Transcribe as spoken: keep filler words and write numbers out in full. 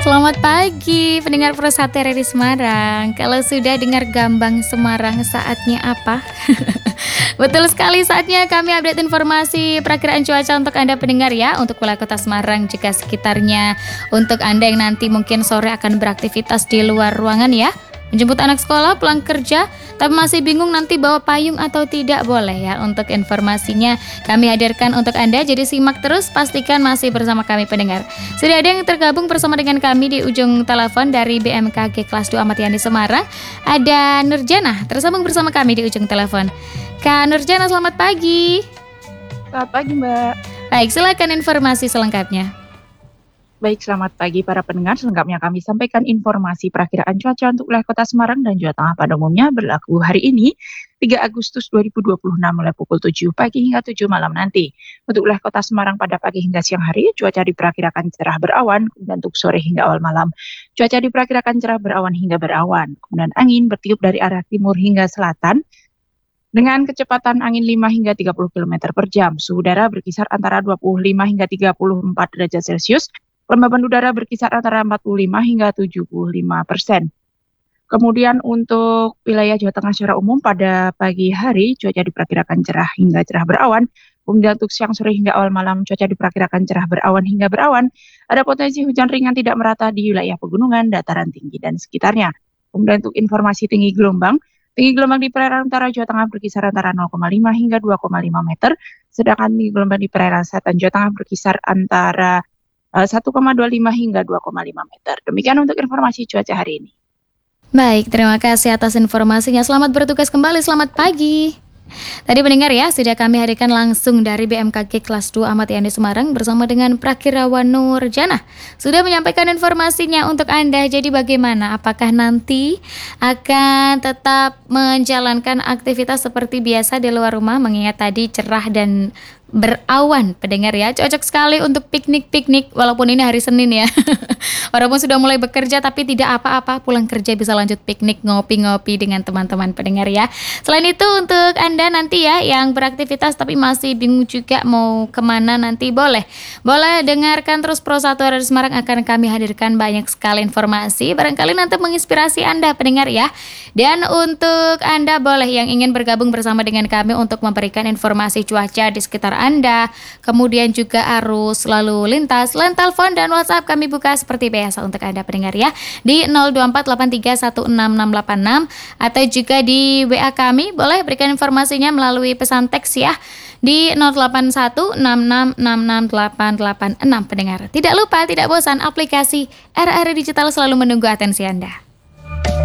Selamat pagi, pendengar Prosate Radio Semarang. Kalau sudah dengar Gambang Semarang, saatnya apa? Betul sekali, saatnya kami update informasi perakiraan cuaca untuk Anda pendengar ya, untuk wilayah Kota Semarang juga sekitarnya. Untuk Anda yang nanti mungkin sore akan beraktivitas di luar ruangan ya, menjemput anak sekolah, pulang kerja, tapi masih bingung nanti bawa payung atau tidak, boleh ya. Untuk informasinya kami hadirkan untuk Anda, jadi simak terus, pastikan masih bersama kami pendengar. Sudah ada yang tergabung bersama dengan kami di ujung telepon dari B M K G Kelas dua Ahmad Yani Semarang. Ada Nurjana tersambung bersama kami di ujung telepon. Kak Nurjana, selamat pagi. Selamat pagi, Mbak. Baik, silakan informasi selengkapnya. Baik, selamat pagi para pendengar. Selengkapnya kami sampaikan informasi perakiraan cuaca untuk wilayah Kota Semarang dan Jawa Tengah pada umumnya berlaku hari ini, tiga Agustus dua ribu dua puluh enam mulai pukul tujuh pagi hingga tujuh malam nanti. Untuk wilayah Kota Semarang pada pagi hingga siang hari, cuaca diperkirakan cerah berawan, dan untuk sore hingga awal malam, cuaca diperkirakan cerah berawan hingga berawan. Kemudian angin bertiup dari arah timur hingga selatan, dengan kecepatan angin lima hingga tiga puluh kilometer per jam. Suhu udara berkisar antara dua puluh lima hingga tiga puluh empat derajat Celcius. Kelembaban udara berkisar antara empat puluh lima hingga tujuh puluh lima persen. Kemudian untuk wilayah Jawa Tengah secara umum pada pagi hari cuaca diperkirakan cerah hingga cerah berawan. Kemudian untuk siang sore hingga awal malam cuaca diperkirakan cerah berawan hingga berawan. Ada potensi hujan ringan tidak merata di wilayah pegunungan, dataran tinggi dan sekitarnya. Kemudian untuk informasi tinggi gelombang, tinggi gelombang di perairan utara Jawa Tengah berkisar antara nol koma lima hingga dua koma lima meter, sedangkan tinggi gelombang di perairan selatan Jawa Tengah berkisar antara uh, satu koma dua lima hingga dua koma lima meter. Demikian untuk informasi cuaca hari ini. Baik, terima kasih atas informasinya. Selamat bertugas kembali, selamat pagi. Tadi mendengar ya, sudah kami hadirkan langsung dari B M K G Kelas dua Ahmad Yani Semarang bersama dengan Prakirawan Nurjana. Sudah menyampaikan informasinya untuk Anda. Jadi bagaimana? Apakah nanti akan tetap menjalankan aktivitas seperti biasa di luar rumah, mengingat tadi cerah dan berawan pendengar ya, cocok sekali untuk piknik-piknik walaupun ini hari Senin ya. Walaupun sudah mulai bekerja tapi tidak apa-apa, pulang kerja bisa lanjut piknik, ngopi-ngopi dengan teman-teman pendengar ya. Selain itu untuk Anda nanti ya yang beraktivitas tapi masih bingung juga mau kemana nanti, boleh boleh dengarkan terus Pro satu Radio Semarang, akan kami hadirkan banyak sekali informasi, barangkali nanti menginspirasi Anda pendengar ya. Dan untuk Anda boleh yang ingin bergabung bersama dengan kami untuk memberikan informasi cuaca di sekitar Anda, kemudian juga arus lalu lintas, line telepon dan WhatsApp kami buka seperti biasa untuk Anda pendengar ya, di nol dua empat delapan tiga satu enam enam delapan enam, atau juga di W A kami boleh berikan informasinya melalui pesan teks ya, di nol delapan satu enam enam enam enam delapan delapan enam pendengar. Tidak lupa, tidak bosan, aplikasi R R I Digital selalu menunggu atensi Anda.